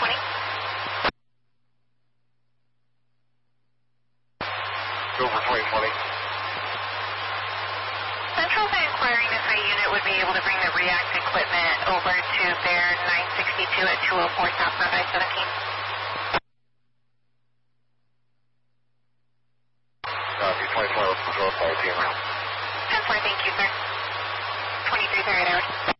20. Over 2020. Central's inquiring if a unit would be able to bring the React equipment over to their 962 at 204 southbound I-17. Copy, 24 hours control, flight team. 10-4, thank you, sir. 23 Third Hour.